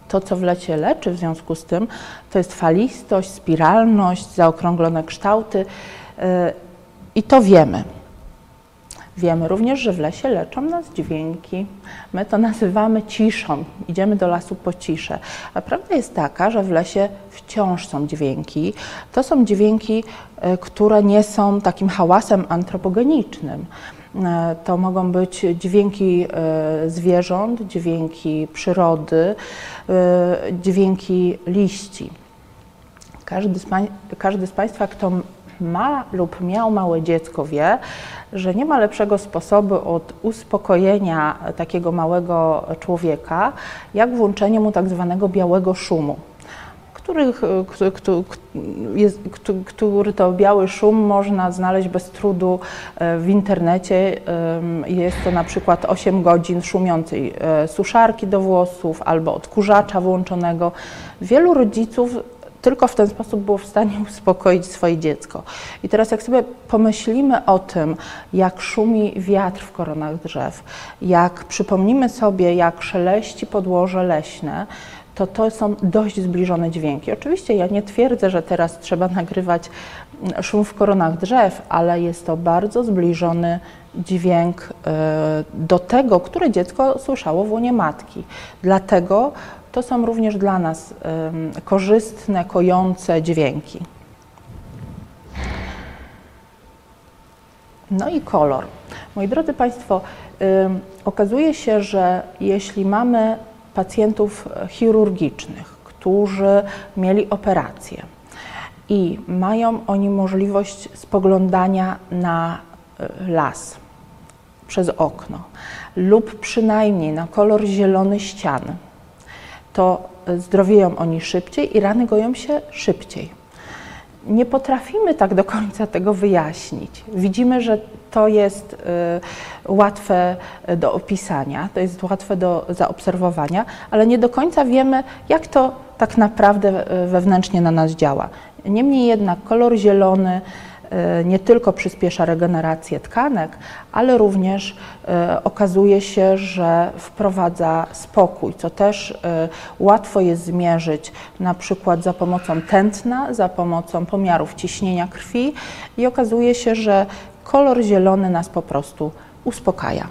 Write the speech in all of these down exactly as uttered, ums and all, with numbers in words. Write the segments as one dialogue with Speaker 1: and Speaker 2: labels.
Speaker 1: To, co w lesie leczy w związku z tym, to jest falistość, spiralność, zaokrąglone kształty i to wiemy. Wiemy również, że w lesie leczą nas dźwięki. My to nazywamy ciszą. Idziemy do lasu po ciszę. A prawda jest taka, że w lesie wciąż są dźwięki. To są dźwięki, które nie są takim hałasem antropogenicznym. To mogą być dźwięki zwierząt, dźwięki przyrody, dźwięki liści. Każdy z, pań, każdy z Państwa, kto ma lub miał małe dziecko, wie, że nie ma lepszego sposobu od uspokojenia takiego małego człowieka, jak włączenie mu tak zwanego białego szumu, który, jest, który to biały szum można znaleźć bez trudu w internecie. Jest to na przykład osiem godzin szumiącej suszarki do włosów albo odkurzacza włączonego. Wielu rodziców tylko w ten sposób było w stanie uspokoić swoje dziecko. I teraz jak sobie pomyślimy o tym, jak szumi wiatr w koronach drzew, jak przypomnimy sobie, jak szeleści podłoże leśne, to to są dość zbliżone dźwięki. Oczywiście ja nie twierdzę, że teraz trzeba nagrywać szum w koronach drzew, ale jest to bardzo zbliżony dźwięk do tego, który dziecko słyszało w łonie matki. Dlatego to są również dla nas um, korzystne, kojące dźwięki. No i kolor. Moi drodzy Państwo, um, okazuje się, że jeśli mamy pacjentów chirurgicznych, którzy mieli operację i mają oni możliwość spoglądania na las przez okno lub przynajmniej na kolor zielony ścian, to zdrowieją oni szybciej i rany goją się szybciej. Nie potrafimy tak do końca tego wyjaśnić. Widzimy, że to jest y, łatwe do opisania, to jest łatwe do zaobserwowania, ale nie do końca wiemy, jak to tak naprawdę wewnętrznie na nas działa. Niemniej jednak kolor zielony nie tylko przyspiesza regenerację tkanek, ale również okazuje się, że wprowadza spokój, co też łatwo jest zmierzyć na przykład za pomocą tętna, za pomocą pomiarów ciśnienia krwi i okazuje się, że kolor zielony nas po prostu uspokaja.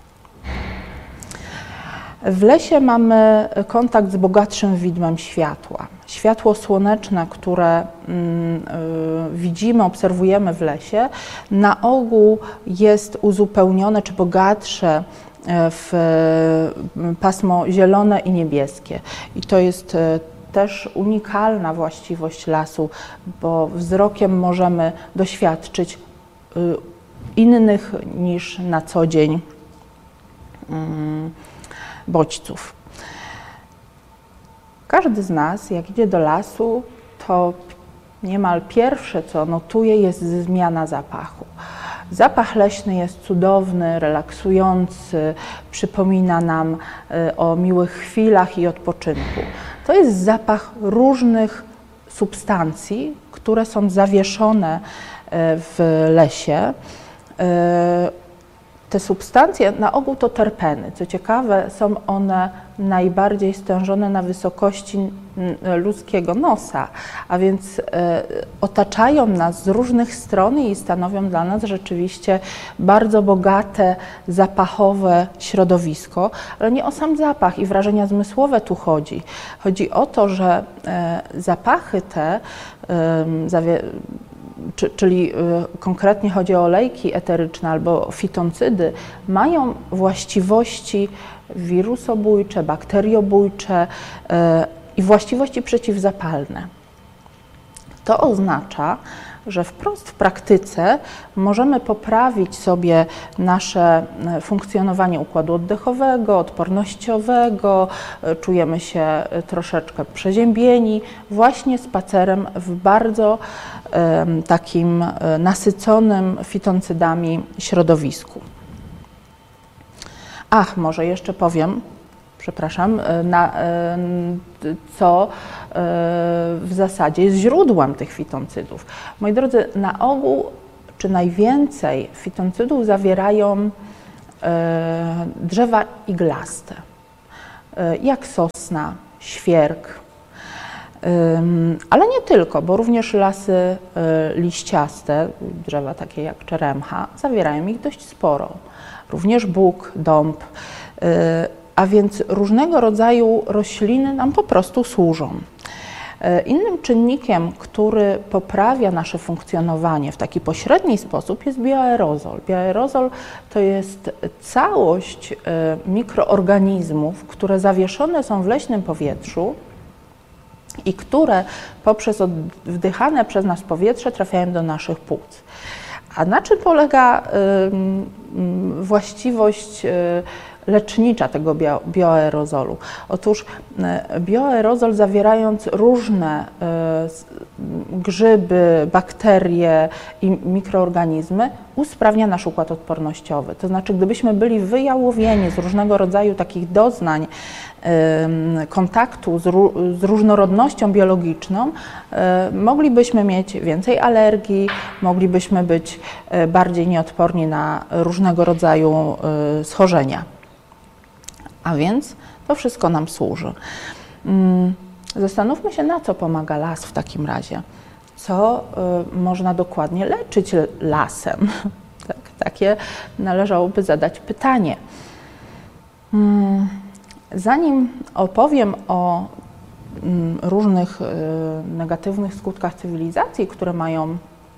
Speaker 1: W lesie mamy kontakt z bogatszym widmem światła. Światło słoneczne, które mm, y, widzimy, obserwujemy w lesie, na ogół jest uzupełnione czy bogatsze w pasmo zielone i niebieskie. I to jest też unikalna właściwość lasu, bo wzrokiem możemy doświadczyć y, innych niż na co dzień y, bodźców. Każdy z nas, jak idzie do lasu, to niemal pierwsze, co notuje, jest zmiana zapachu. Zapach leśny jest cudowny, relaksujący, przypomina nam o miłych chwilach i odpoczynku. To jest zapach różnych substancji, które są zawieszone w lesie. Te substancje na ogół to terpeny. Co ciekawe, są one najbardziej stężone na wysokości ludzkiego nosa, a więc otaczają nas z różnych stron i stanowią dla nas rzeczywiście bardzo bogate, zapachowe środowisko, ale nie o sam zapach i wrażenia zmysłowe tu chodzi. Chodzi o to, że zapachy te, czyli konkretnie chodzi o olejki eteryczne albo fitoncydy, mają właściwości wirusobójcze, bakteriobójcze i właściwości przeciwzapalne. To oznacza, że wprost w praktyce możemy poprawić sobie nasze funkcjonowanie układu oddechowego, odpornościowego, czujemy się troszeczkę przeziębieni właśnie spacerem w bardzo um, takim nasyconym fitoncydami środowisku. Ach, może jeszcze powiem, przepraszam, na, co w zasadzie jest źródłem tych fitoncydów. Moi drodzy, na ogół czy najwięcej fitoncydów zawierają drzewa iglaste, jak sosna, świerk, ale nie tylko, bo również lasy liściaste, drzewa takie jak czeremcha, zawierają ich dość sporo. Również bóg, dąb, a więc różnego rodzaju rośliny nam po prostu służą. Innym czynnikiem, który poprawia nasze funkcjonowanie w taki pośredni sposób, jest bioaerozol. Bioaerozol to jest całość mikroorganizmów, które zawieszone są w leśnym powietrzu i które poprzez wdychane przez nas powietrze trafiają do naszych płuc. A na czym polega właściwość lecznicza tego bioaerozolu? Otóż bioaerozol, zawierając różne grzyby, bakterie i mikroorganizmy, usprawnia nasz układ odpornościowy. To znaczy, gdybyśmy byli wyjałowieni z różnego rodzaju takich doznań kontaktu z, z różnorodnością biologiczną, moglibyśmy mieć więcej alergii, moglibyśmy być bardziej nieodporni na różnego rodzaju schorzenia. A więc to wszystko nam służy. Zastanówmy się, na co pomaga las w takim razie. Co można dokładnie leczyć lasem? Tak, takie należałoby zadać pytanie. Zanim opowiem o różnych negatywnych skutkach cywilizacji, które mają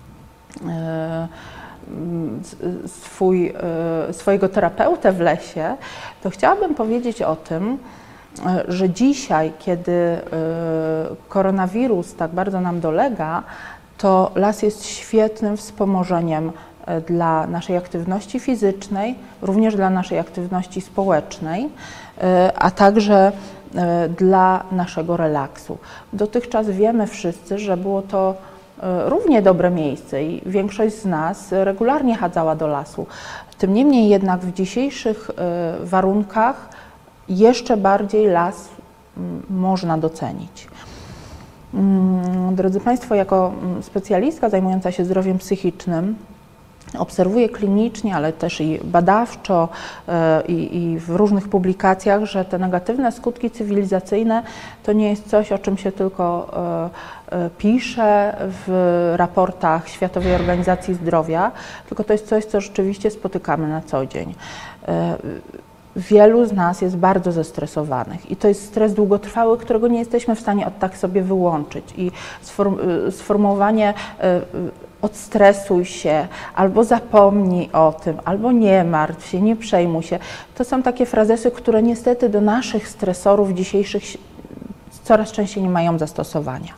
Speaker 1: swój, swojego terapeutę w lesie, to chciałabym powiedzieć o tym, że dzisiaj, kiedy koronawirus tak bardzo nam dolega, to las jest świetnym wspomożeniem dla naszej aktywności fizycznej, również dla naszej aktywności społecznej, a także dla naszego relaksu. Dotychczas wiemy wszyscy, że było to równie dobre miejsce i większość z nas regularnie chadzała do lasu. Tym niemniej jednak w dzisiejszych warunkach jeszcze bardziej las można docenić. Drodzy Państwo, jako specjalistka zajmująca się zdrowiem psychicznym, obserwuję klinicznie, ale też i badawczo i, i w różnych publikacjach, że te negatywne skutki cywilizacyjne to nie jest coś, o czym się tylko pisze w raportach Światowej Organizacji Zdrowia, tylko to jest coś, co rzeczywiście spotykamy na co dzień. Wielu z nas jest bardzo zestresowanych i to jest stres długotrwały, którego nie jesteśmy w stanie od tak sobie wyłączyć. I sform sformułowanie odstresuj się, albo zapomnij o tym, albo nie martw się, nie przejmuj się. To są takie frazesy, które niestety do naszych stresorów dzisiejszych coraz częściej nie mają zastosowania.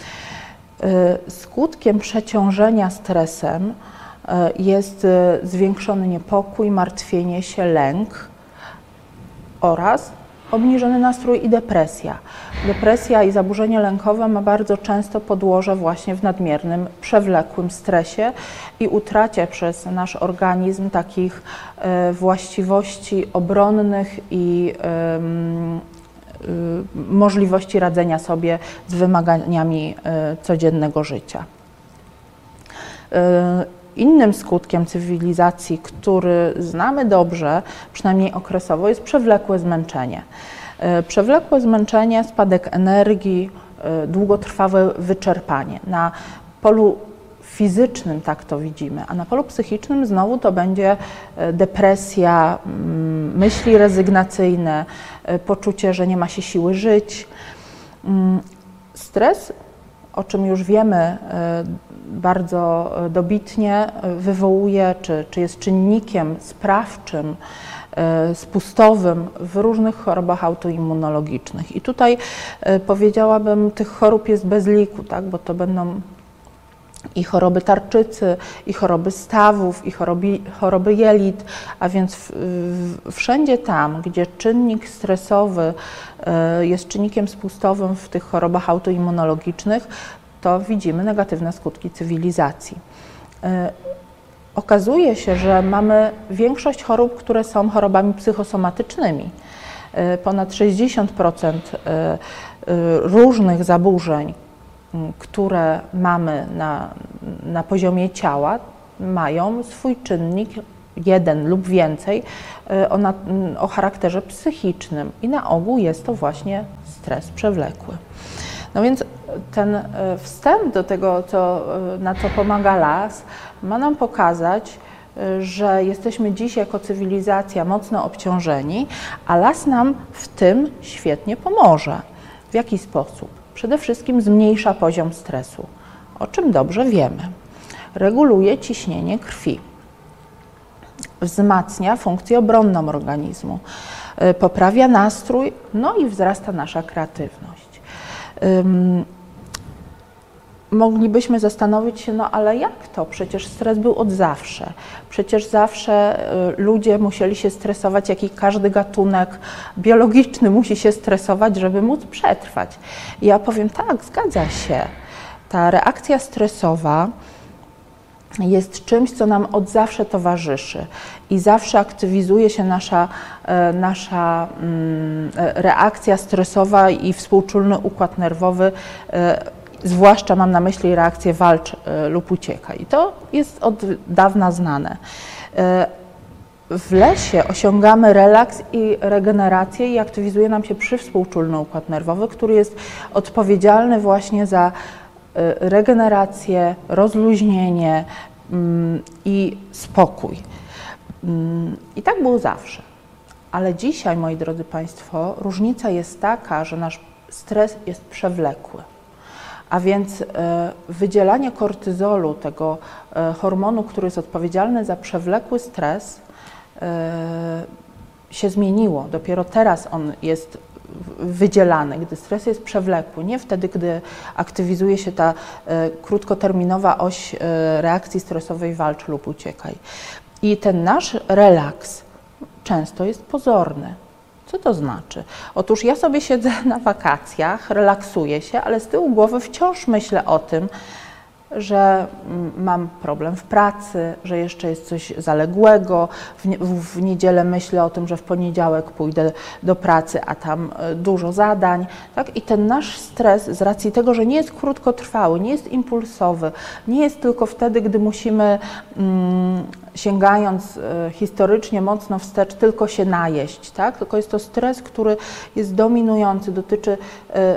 Speaker 1: Skutkiem przeciążenia stresem jest zwiększony niepokój, martwienie się, lęk oraz obniżony nastrój i depresja. Depresja i zaburzenie lękowe ma bardzo często podłoże właśnie w nadmiernym, przewlekłym stresie i utracie przez nasz organizm takich e, właściwości obronnych i e, e, możliwości radzenia sobie z wymaganiami e, codziennego życia. E, Innym skutkiem cywilizacji, który znamy dobrze, przynajmniej okresowo, jest przewlekłe zmęczenie. Przewlekłe zmęczenie, spadek energii, długotrwałe wyczerpanie. Na polu fizycznym tak to widzimy, a na polu psychicznym znowu to będzie depresja, myśli rezygnacyjne, poczucie, że nie ma się siły żyć. Stres, o czym już wiemy bardzo dobitnie, wywołuje, czy, czy jest czynnikiem sprawczym, spustowym w różnych chorobach autoimmunologicznych. I tutaj powiedziałabym, tych chorób jest bez liku, tak? Bo to będą i choroby tarczycy, i choroby stawów, i choroby, choroby jelit, a więc w, w, wszędzie tam, gdzie czynnik stresowy jest czynnikiem spustowym w tych chorobach autoimmunologicznych, to widzimy negatywne skutki cywilizacji. Okazuje się, że mamy większość chorób, które są chorobami psychosomatycznymi. Ponad sześćdziesiąt procent różnych zaburzeń, które mamy na, na poziomie ciała, mają swój czynnik jeden lub więcej, o, na, o charakterze psychicznym i na ogół jest to właśnie stres przewlekły. No więc ten wstęp do tego, co, na co pomaga las, ma nam pokazać, że jesteśmy dziś jako cywilizacja mocno obciążeni, a las nam w tym świetnie pomoże. W jaki sposób? Przede wszystkim zmniejsza poziom stresu, o czym dobrze wiemy. Reguluje ciśnienie krwi, wzmacnia funkcję obronną organizmu, poprawia nastrój, no i wzrasta nasza kreatywność. Um, Moglibyśmy zastanowić się, no ale jak to? Przecież stres był od zawsze. Przecież zawsze ludzie musieli się stresować, jak i każdy gatunek biologiczny musi się stresować, żeby móc przetrwać. I ja powiem tak, zgadza się. Ta reakcja stresowa jest czymś, co nam od zawsze towarzyszy i zawsze aktywizuje się nasza, nasza reakcja stresowa i współczulny układ nerwowy, zwłaszcza mam na myśli reakcję walcz lub uciekaj. I to jest od dawna znane. W lesie osiągamy relaks i regenerację i aktywizuje nam się przywspółczulny układ nerwowy, który jest odpowiedzialny właśnie za regenerację, rozluźnienie i spokój. I tak było zawsze. Ale dzisiaj, moi drodzy Państwo, różnica jest taka, że nasz stres jest przewlekły. A więc wydzielanie kortyzolu, tego hormonu, który jest odpowiedzialny za przewlekły stres, się zmieniło. Dopiero teraz on jest wydzielany, gdy stres jest przewlekły, nie wtedy, gdy aktywizuje się ta krótkoterminowa oś reakcji stresowej walcz lub uciekaj. I ten nasz relaks często jest pozorny. Co to znaczy? Otóż ja sobie siedzę na wakacjach, relaksuję się, ale z tyłu głowy wciąż myślę o tym, że mam problem w pracy, że jeszcze jest coś zaległego. W, w niedzielę myślę o tym, że w poniedziałek pójdę do pracy, a tam dużo zadań. Tak? I ten nasz stres z racji tego, że nie jest krótkotrwały, nie jest impulsowy, nie jest tylko wtedy, gdy musimy mm, sięgając y, historycznie mocno wstecz, tylko się najeść, tak? Tylko jest to stres, który jest dominujący, dotyczy y,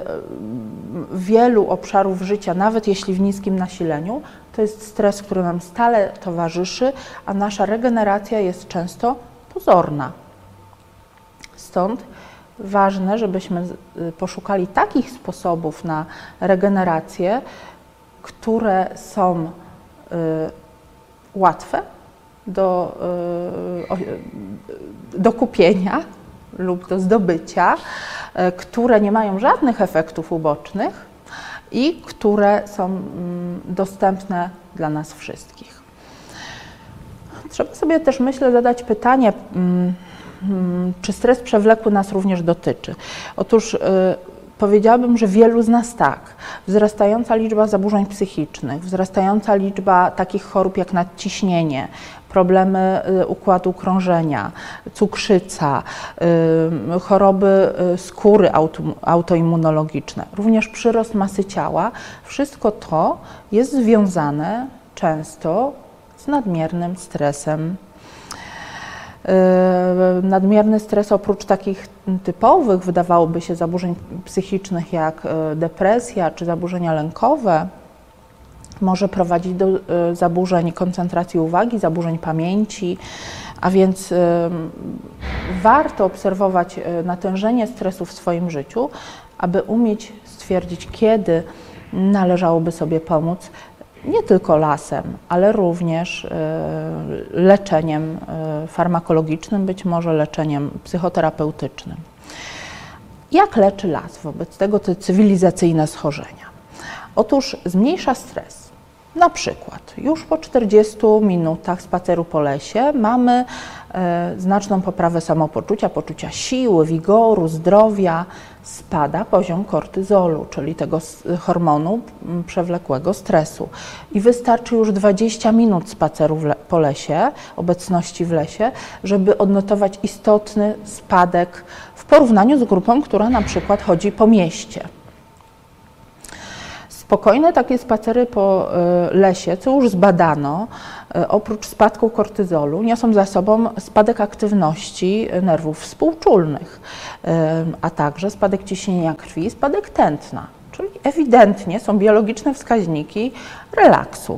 Speaker 1: wielu obszarów życia, nawet jeśli w niskim nasileniu. To jest stres, który nam stale towarzyszy, a nasza regeneracja jest często pozorna. Stąd ważne, żebyśmy poszukali takich sposobów na regenerację, które są y, łatwe do, y, do kupienia lub do zdobycia, y, które nie mają żadnych efektów ubocznych i które są y, dostępne dla nas wszystkich. Trzeba sobie też, myślę, zadać pytanie, y, y, czy stres przewlekły nas również dotyczy. Otóż y, powiedziałabym, że wielu z nas tak. Wzrastająca liczba zaburzeń psychicznych, wzrastająca liczba takich chorób jak nadciśnienie, problemy układu krążenia, cukrzyca, choroby skóry auto, autoimmunologiczne, również przyrost masy ciała. Wszystko to jest związane często z nadmiernym stresem. Nadmierny stres oprócz takich typowych, wydawałoby się, zaburzeń psychicznych jak depresja czy zaburzenia lękowe, może prowadzić do zaburzeń koncentracji uwagi, zaburzeń pamięci, a więc warto obserwować natężenie stresu w swoim życiu, aby umieć stwierdzić, kiedy należałoby sobie pomóc, nie tylko lasem, ale również leczeniem farmakologicznym, być może leczeniem psychoterapeutycznym. Jak leczy las wobec tego te cywilizacyjne schorzenia? Otóż zmniejsza stres. Na przykład już po czterdziestu minutach spaceru po lesie mamy e, znaczną poprawę samopoczucia, poczucia siły, wigoru, zdrowia. Spada poziom kortyzolu, czyli tego hormonu przewlekłego stresu. I wystarczy już dwadzieścia minut spaceru w le- po lesie, obecności w lesie, żeby odnotować istotny spadek w porównaniu z grupą, która na przykład chodzi po mieście. Spokojne takie spacery po lesie, co już zbadano, oprócz spadku kortyzolu, niosą za sobą spadek aktywności nerwów współczulnych, a także spadek ciśnienia krwi, spadek tętna. Czyli ewidentnie są biologiczne wskaźniki relaksu.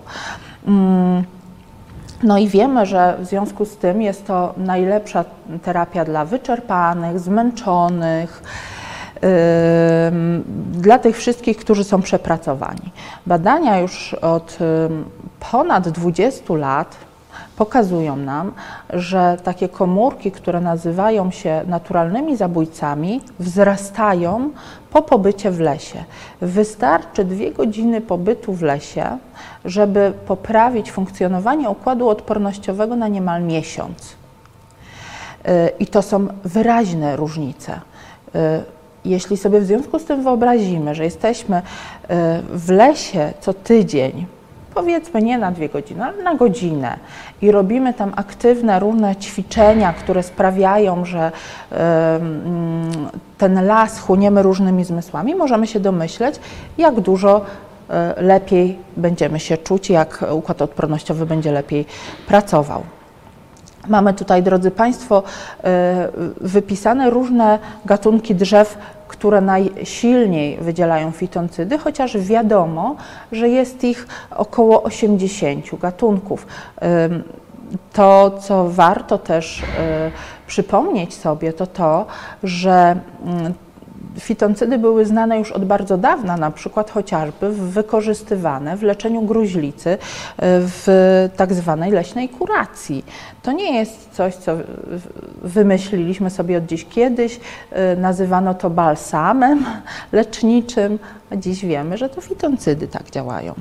Speaker 1: No i wiemy, że w związku z tym jest to najlepsza terapia dla wyczerpanych, zmęczonych, yy, dla tych wszystkich, którzy są przepracowani. Badania już od yy, ponad dwudziestu lat pokazują nam, że takie komórki, które nazywają się naturalnymi zabójcami, wzrastają po pobycie w lesie. Wystarczy dwie godziny pobytu w lesie, żeby poprawić funkcjonowanie układu odpornościowego na niemal miesiąc. I to są wyraźne różnice. Jeśli sobie w związku z tym wyobrazimy, że jesteśmy w lesie co tydzień, powiedzmy nie na dwie godziny, ale na godzinę i robimy tam aktywne, różne ćwiczenia, które sprawiają, że y, ten las chłoniemy różnymi zmysłami, możemy się domyśleć, jak dużo y, lepiej będziemy się czuć, jak układ odpornościowy będzie lepiej pracował. Mamy tutaj, drodzy Państwo, wypisane różne gatunki drzew, które najsilniej wydzielają fitoncydy, chociaż wiadomo, że jest ich około osiemdziesięciu gatunków. To, co warto też przypomnieć sobie, to to, że fitoncydy były znane już od bardzo dawna, na przykład chociażby wykorzystywane w leczeniu gruźlicy w tak zwanej leśnej kuracji. To nie jest coś, co wymyśliliśmy sobie od dziś kiedyś, nazywano to balsamem leczniczym, a dziś wiemy, że to fitoncydy tak działają.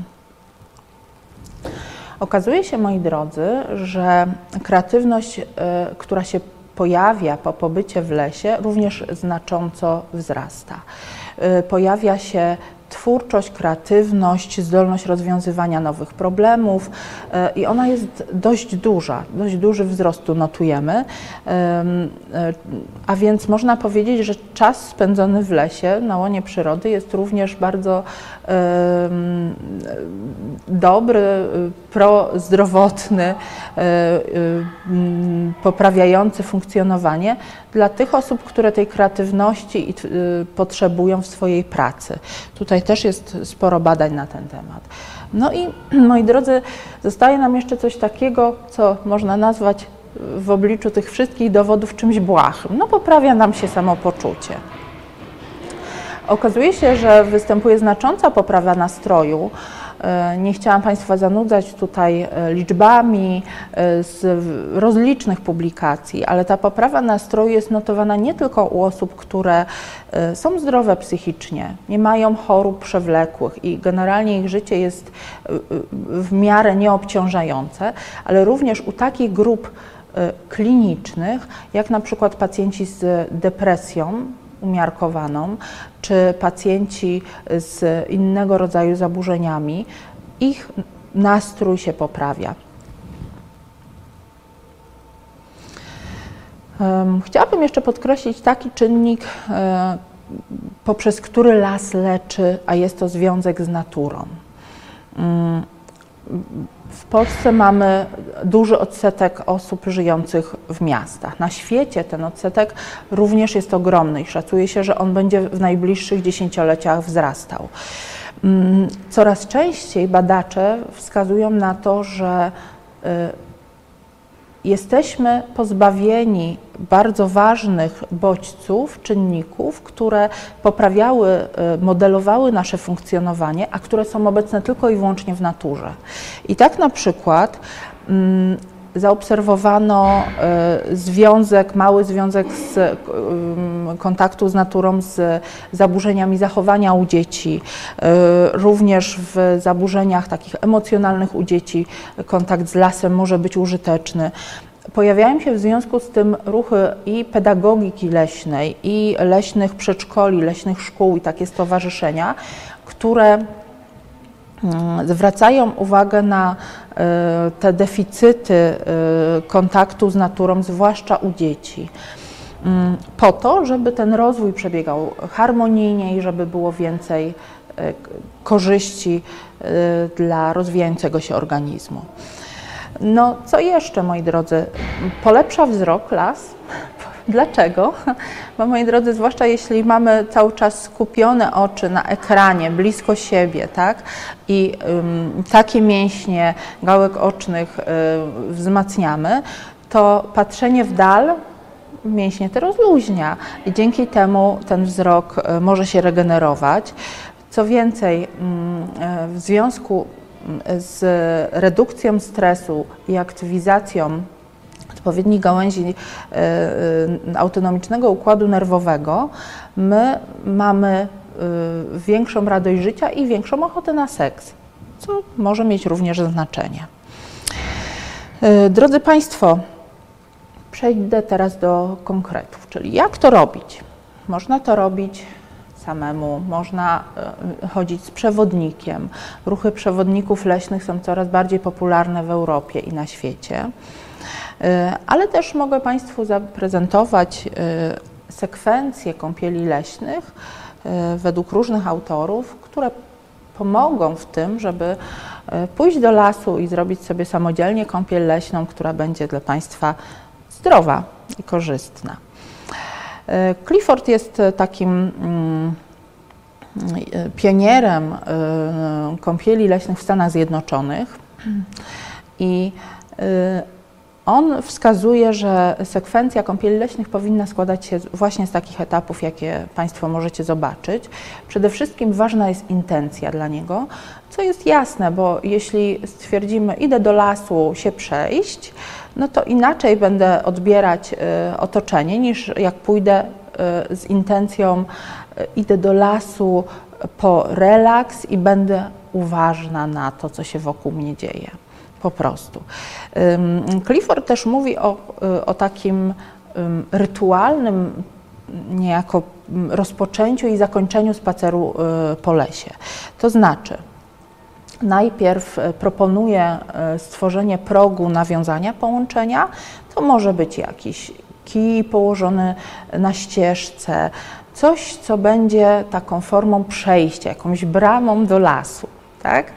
Speaker 1: Okazuje się, moi drodzy, że kreatywność, która się pojawia po pobycie w lesie, również znacząco wzrasta. Pojawia się twórczość, kreatywność, zdolność rozwiązywania nowych problemów i ona jest dość duża, dość duży wzrost tu notujemy, a więc można powiedzieć, że czas spędzony w lesie, na łonie przyrody jest również bardzo dobry, prozdrowotny, poprawiający funkcjonowanie dla tych osób, które tej kreatywności potrzebują w swojej pracy. Tutaj też jest sporo badań na ten temat. No i, moi drodzy, zostaje nam jeszcze coś takiego, co można nazwać w obliczu tych wszystkich dowodów czymś błahym. No, poprawia nam się samopoczucie. Okazuje się, że występuje znacząca poprawa nastroju. Nie chciałam Państwa zanudzać tutaj liczbami z rozlicznych publikacji, ale ta poprawa nastroju jest notowana nie tylko u osób, które są zdrowe psychicznie, nie mają chorób przewlekłych i generalnie ich życie jest w miarę nieobciążające, ale również u takich grup klinicznych, jak na przykład pacjenci z depresją umiarkowaną, czy pacjenci z innego rodzaju zaburzeniami, ich nastrój się poprawia. Chciałabym jeszcze podkreślić taki czynnik, poprzez który las leczy, a jest to związek z naturą. W Polsce mamy duży odsetek osób żyjących w miastach. Na świecie ten odsetek również jest ogromny i szacuje się, że on będzie w najbliższych dziesięcioleciach wzrastał. Coraz częściej badacze wskazują na to, że jesteśmy pozbawieni bardzo ważnych bodźców, czynników, które poprawiały, modelowały nasze funkcjonowanie, a które są obecne tylko i wyłącznie w naturze. I tak na przykład mm, zaobserwowano y, związek, mały związek z y, kontaktu z naturą z zaburzeniami zachowania u dzieci, y, również w zaburzeniach takich emocjonalnych u dzieci kontakt z lasem może być użyteczny. Pojawiają się w związku z tym ruchy i pedagogiki leśnej, i leśnych przedszkoli, leśnych szkół i takie stowarzyszenia, które zwracają uwagę na te deficyty kontaktu z naturą, zwłaszcza u dzieci, po to, żeby ten rozwój przebiegał harmonijnie i żeby było więcej korzyści dla rozwijającego się organizmu. No, co jeszcze, moi drodzy? Polepsza wzrok las. Dlaczego? Bo, moi drodzy, zwłaszcza jeśli mamy cały czas skupione oczy na ekranie, blisko siebie, tak? I um, takie mięśnie gałek ocznych y, wzmacniamy, to patrzenie w dal mięśnie te rozluźnia i dzięki temu ten wzrok y, może się regenerować. Co więcej, y, w związku z redukcją stresu i aktywizacją odpowiednich gałęzi y, y, autonomicznego układu nerwowego, my mamy y, większą radość życia i większą ochotę na seks, co może mieć również znaczenie. Y, drodzy Państwo, przejdę teraz do konkretów, czyli jak to robić? Można to robić samemu, można chodzić z przewodnikiem. Ruchy przewodników leśnych są coraz bardziej popularne w Europie i na świecie. Ale też mogę Państwu zaprezentować sekwencje kąpieli leśnych według różnych autorów, które pomogą w tym, żeby pójść do lasu i zrobić sobie samodzielnie kąpiel leśną, która będzie dla Państwa zdrowa i korzystna. Clifford jest takim pionierem kąpieli leśnych w Stanach Zjednoczonych i on wskazuje, że sekwencja kąpieli leśnych powinna składać się właśnie z takich etapów, jakie Państwo możecie zobaczyć. Przede wszystkim ważna jest intencja dla niego, co jest jasne, bo jeśli stwierdzimy, idę do lasu się przejść, no to inaczej będę odbierać y, otoczenie, niż jak pójdę y, z intencją, y, idę do lasu po relaks i będę uważna na to, co się wokół mnie dzieje. Po prostu. Clifford też mówi o, o takim rytualnym niejako rozpoczęciu i zakończeniu spaceru po lesie. To znaczy, najpierw proponuje stworzenie progu nawiązania połączenia. To może być jakiś kij położony na ścieżce, coś, co będzie taką formą przejścia, jakąś bramą do lasu. Tak?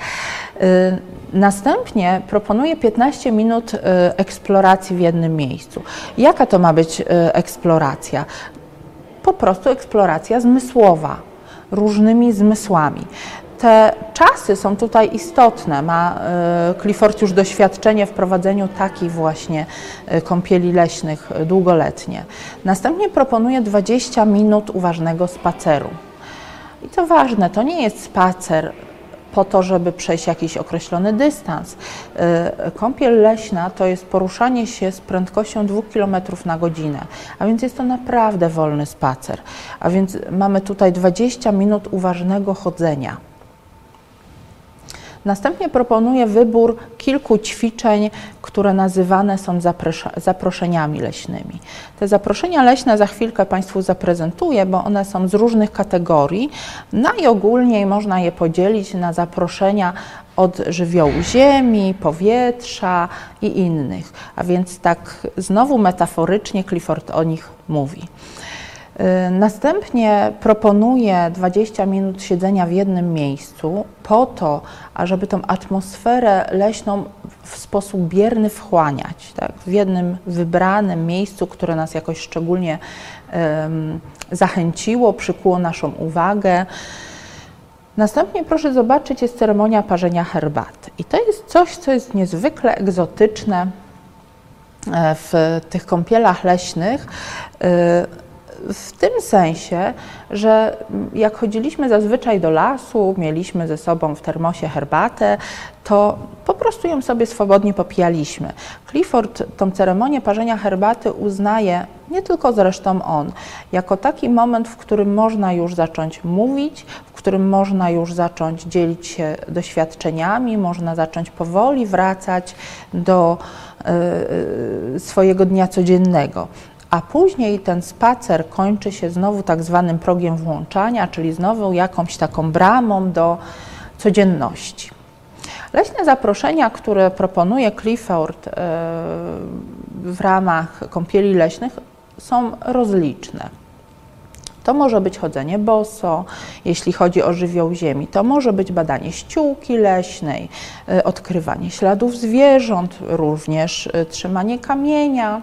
Speaker 1: Następnie proponuje piętnaście minut eksploracji w jednym miejscu. Jaka to ma być eksploracja? Po prostu eksploracja zmysłowa, różnymi zmysłami. Te czasy są tutaj istotne. Ma Clifford już doświadczenie w prowadzeniu takich właśnie kąpieli leśnych długoletnie. Następnie proponuje dwadzieścia minut uważnego spaceru. I co ważne, to nie jest spacer po to, żeby przejść jakiś określony dystans. Kąpiel leśna to jest poruszanie się z prędkością dwóch kilometrów na godzinę, a więc jest to naprawdę wolny spacer. A więc mamy tutaj dwadzieścia minut uważnego chodzenia. Następnie proponuję wybór kilku ćwiczeń, które nazywane są zaproszeniami leśnymi. Te zaproszenia leśne za chwilkę Państwu zaprezentuję, bo one są z różnych kategorii. Najogólniej można je podzielić na zaproszenia od żywiołu ziemi, powietrza i innych. A więc tak znowu metaforycznie Clifford o nich mówi. Następnie proponuję dwadzieścia minut siedzenia w jednym miejscu po to, ażeby tą atmosferę leśną w sposób bierny wchłaniać, tak? W jednym wybranym miejscu, które nas jakoś szczególnie um, zachęciło, przykuło naszą uwagę. Następnie proszę zobaczyć, jest ceremonia parzenia herbaty. I to jest coś, co jest niezwykle egzotyczne w tych kąpielach leśnych. W tym sensie, że jak chodziliśmy zazwyczaj do lasu, mieliśmy ze sobą w termosie herbatę, to po prostu ją sobie swobodnie popijaliśmy. Clifford tą ceremonię parzenia herbaty uznaje, nie tylko zresztą on, jako taki moment, w którym można już zacząć mówić, w którym można już zacząć dzielić się doświadczeniami, można zacząć powoli wracać do y, swojego dnia codziennego. A później ten spacer kończy się znowu tak zwanym progiem włączania, czyli znowu jakąś taką bramą do codzienności. Leśne zaproszenia, które proponuje Clifford w ramach kąpieli leśnych, są rozliczne. To może być chodzenie boso, jeśli chodzi o żywioł ziemi. To może być badanie ściółki leśnej, odkrywanie śladów zwierząt, również trzymanie kamienia.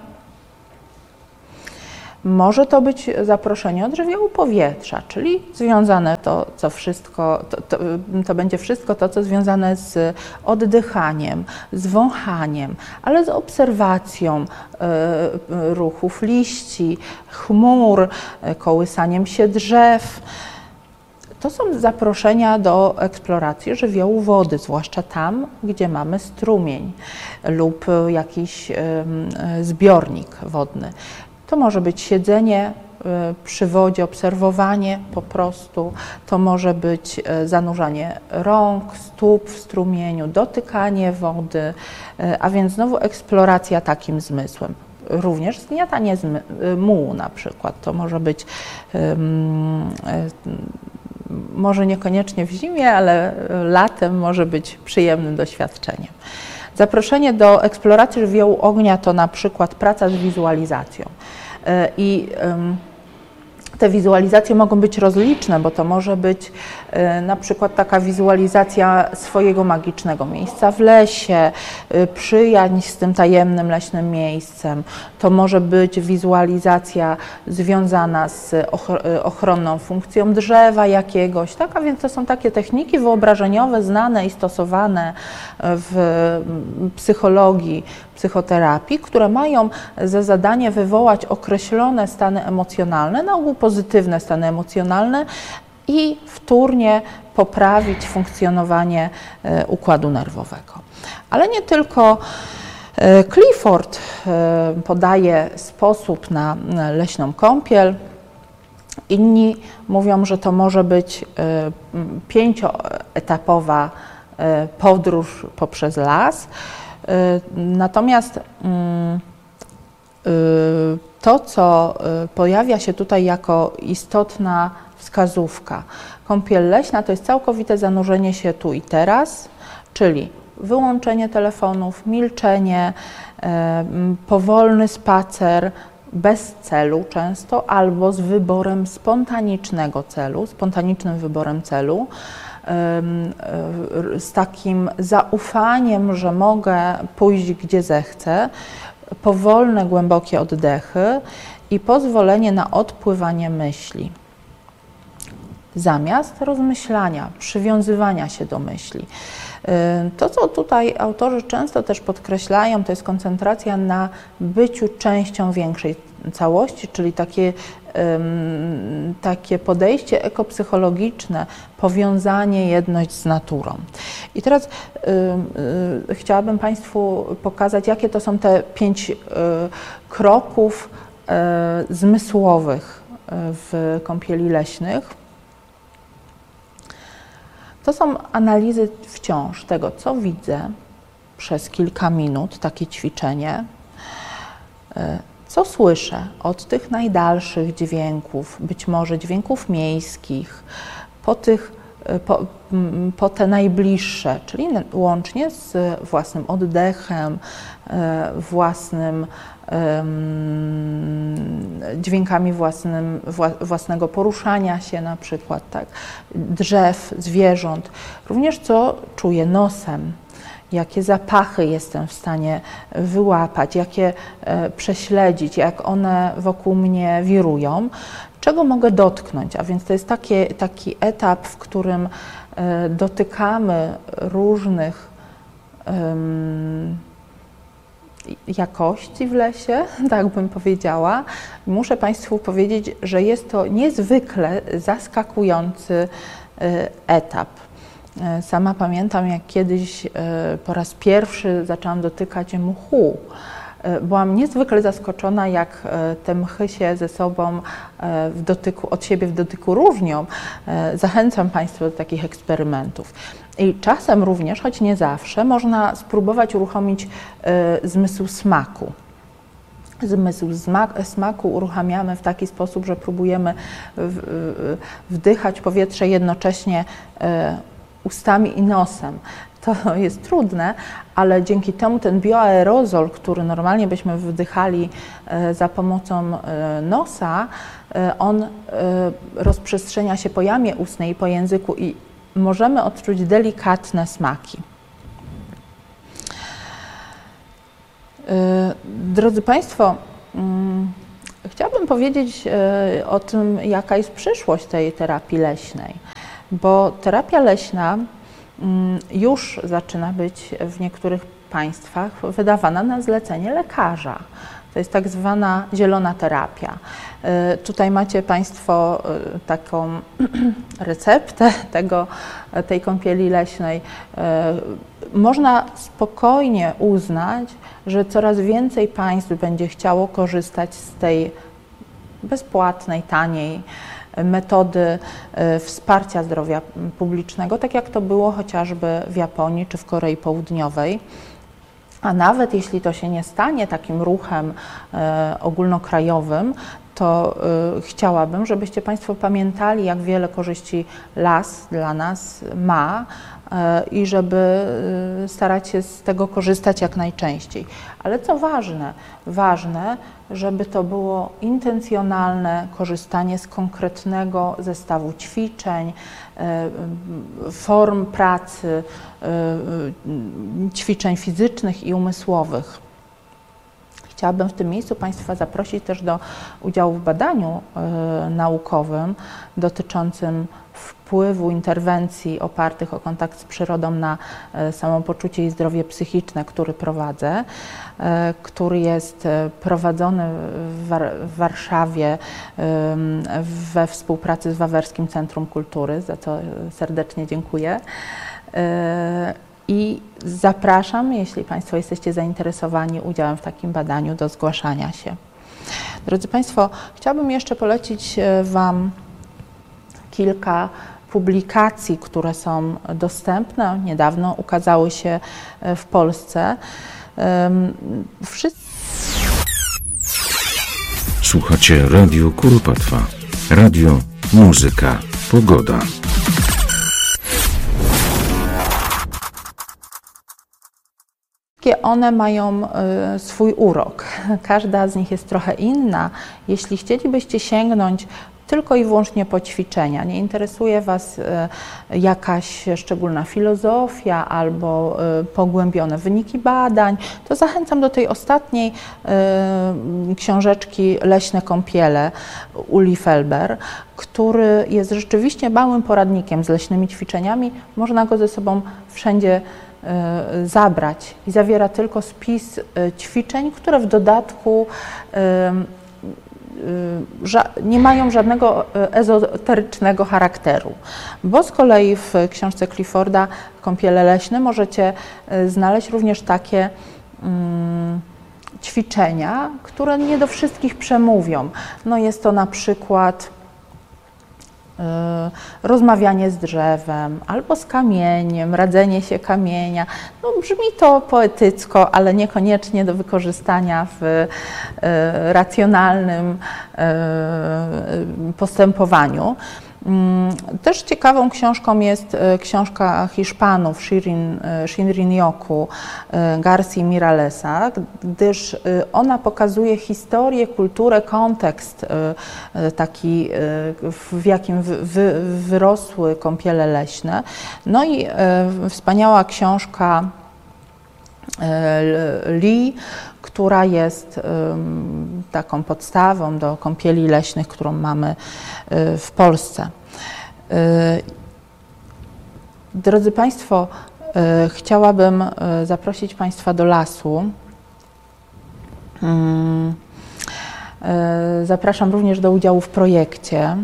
Speaker 1: Może to być zaproszenie od żywiołu powietrza, czyli związane to, co wszystko, to, to, to będzie wszystko to, co związane z oddychaniem, z wąchaniem, ale z obserwacją y, ruchów liści, chmur, y, kołysaniem się drzew. To są zaproszenia do eksploracji żywiołu wody, zwłaszcza tam, gdzie mamy strumień lub jakiś y, y, zbiornik wodny. To może być siedzenie przy wodzie, obserwowanie po prostu, to może być zanurzanie rąk, stóp w strumieniu, dotykanie wody, a więc znowu eksploracja takim zmysłem. Również zgniatanie mułu na przykład, to może być um, może niekoniecznie w zimie, ale latem może być przyjemnym doświadczeniem. Zaproszenie do eksploracji żywiołu ognia to na przykład praca z wizualizacją. I te wizualizacje mogą być rozliczne, bo to może być na przykład taka wizualizacja swojego magicznego miejsca w lesie, przyjaźń z tym tajemnym leśnym miejscem. To może być wizualizacja związana z ochronną funkcją drzewa jakiegoś, tak? A więc to są takie techniki wyobrażeniowe znane i stosowane w psychologii, psychoterapii, które mają za zadanie wywołać określone stany emocjonalne, na ogół pozytywne stany emocjonalne i wtórnie poprawić funkcjonowanie układu nerwowego. Ale nie tylko. Clifford podaje sposób na leśną kąpiel. Inni mówią, że to może być pięcioetapowa podróż poprzez las. Natomiast to, co pojawia się tutaj jako istotna wskazówka, kąpiel leśna to jest całkowite zanurzenie się tu i teraz, czyli wyłączenie telefonów, milczenie, powolny spacer bez celu często albo z wyborem spontanicznego celu, spontanicznym wyborem celu, z takim zaufaniem, że mogę pójść gdzie zechcę, powolne, głębokie oddechy i pozwolenie na odpływanie myśli. Zamiast rozmyślania, przywiązywania się do myśli. To, co tutaj autorzy często też podkreślają, to jest koncentracja na byciu częścią większej całości, czyli takie, takie podejście ekopsychologiczne, powiązanie, jedność z naturą. I teraz y, y, chciałabym Państwu pokazać, jakie to są te pięć y, kroków y, zmysłowych w kąpieli leśnych. To są analizy wciąż tego, co widzę przez kilka minut, takie ćwiczenie, co słyszę od tych najdalszych dźwięków, być może dźwięków miejskich, po, tych, po, po te najbliższe, czyli łącznie z własnym oddechem, własnym dźwiękami własnym, własnego poruszania się na przykład, tak, drzew, zwierząt, również co czuję nosem, jakie zapachy jestem w stanie wyłapać, jakie prześledzić, jak one wokół mnie wirują, czego mogę dotknąć, a więc to jest takie, taki etap, w którym dotykamy różnych um, jakości w lesie, tak bym powiedziała. Muszę Państwu powiedzieć, że jest to niezwykle zaskakujący etap. Sama pamiętam, jak kiedyś po raz pierwszy zaczęłam dotykać mchu. Byłam niezwykle zaskoczona, jak te mchy się ze sobą w dotyku, od siebie w dotyku różnią. Zachęcam Państwa do takich eksperymentów. I czasem również, choć nie zawsze, można spróbować uruchomić zmysł smaku. Zmysł smaku uruchamiamy w taki sposób, że próbujemy wdychać powietrze jednocześnie ustami i nosem. to jest trudne, ale dzięki temu ten bioaerozol, który normalnie byśmy wdychali za pomocą nosa, on rozprzestrzenia się po jamie ustnej i po języku i możemy odczuć delikatne smaki. Drodzy Państwo, chciałabym powiedzieć o tym, jaka jest przyszłość tej terapii leśnej, bo terapia leśna już zaczyna być w niektórych państwach wydawana na zlecenie lekarza. To jest tak zwana zielona terapia. Tutaj macie Państwo taką receptę tego, tej kąpieli leśnej. Można spokojnie uznać, że coraz więcej państw będzie chciało korzystać z tej bezpłatnej, taniej metody wsparcia zdrowia publicznego, tak jak to było chociażby w Japonii czy w Korei Południowej. A nawet jeśli to się nie stanie takim ruchem e, ogólnokrajowym, to e, chciałabym, żebyście Państwo pamiętali, jak wiele korzyści las dla nas ma e, i żeby e, starać się z tego korzystać jak najczęściej. Ale co ważne, ważne, żeby to było intencjonalne korzystanie z konkretnego zestawu ćwiczeń, e, form pracy, ćwiczeń fizycznych i umysłowych. Chciałabym w tym miejscu Państwa zaprosić też do udziału w badaniu y, naukowym dotyczącym wpływu interwencji opartych o kontakt z przyrodą na y, samopoczucie i zdrowie psychiczne, który prowadzę, y, który jest prowadzony w, War w Warszawie y, we współpracy z Wawerskim Centrum Kultury, za co serdecznie dziękuję. I zapraszam, jeśli Państwo jesteście zainteresowani udziałem w takim badaniu, do zgłaszania się. Drodzy Państwo, chciałabym jeszcze polecić Wam kilka publikacji, które są dostępne, niedawno ukazały się w Polsce. Wszyscy...
Speaker 2: Słuchacie Radio Kuropatwa. Radio, muzyka, pogoda.
Speaker 1: One mają y, swój urok. Każda z nich jest trochę inna. Jeśli chcielibyście sięgnąć tylko i wyłącznie po ćwiczenia, nie interesuje Was y, jakaś szczególna filozofia albo y, pogłębione wyniki badań, to zachęcam do tej ostatniej y, książeczki Leśne kąpiele Uli Felber, który jest rzeczywiście małym poradnikiem z leśnymi ćwiczeniami. Można go ze sobą wszędzie zabrać i zawiera tylko spis ćwiczeń, które w dodatku nie mają żadnego ezoterycznego charakteru, bo z kolei w książce Clifforda Kąpiele leśne możecie znaleźć również takie ćwiczenia, które nie do wszystkich przemówią. No jest to na przykład rozmawianie z drzewem albo z kamieniem, radzenie się kamienia. No, brzmi to poetycko, ale niekoniecznie do wykorzystania w racjonalnym postępowaniu. Też ciekawą książką jest książka Hiszpanów Shirin, Shinrin Yoku, Garcia Miralesa, gdyż ona pokazuje historię, kulturę, kontekst taki, w jakim wy, wyrosły kąpiele leśne. No i wspaniała książka Lee, która jest um, taką podstawą do kąpieli leśnych, którą mamy y, w Polsce. Y, drodzy Państwo, y, chciałabym y, zaprosić Państwa do lasu. Y, y, zapraszam również do udziału w projekcie.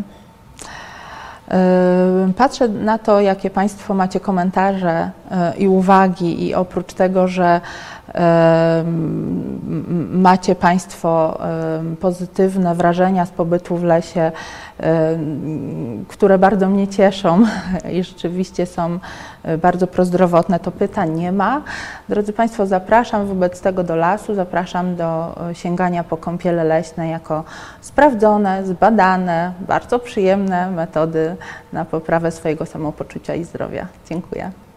Speaker 1: Patrzę na to, jakie Państwo macie komentarze i uwagi, i oprócz tego, że macie Państwo pozytywne wrażenia z pobytu w lesie, które bardzo mnie cieszą i rzeczywiście są bardzo prozdrowotne, to pytań nie ma. Drodzy Państwo, zapraszam wobec tego do lasu, zapraszam do sięgania po kąpiele leśne jako sprawdzone, zbadane, bardzo przyjemne metody na poprawę swojego samopoczucia i zdrowia. Dziękuję.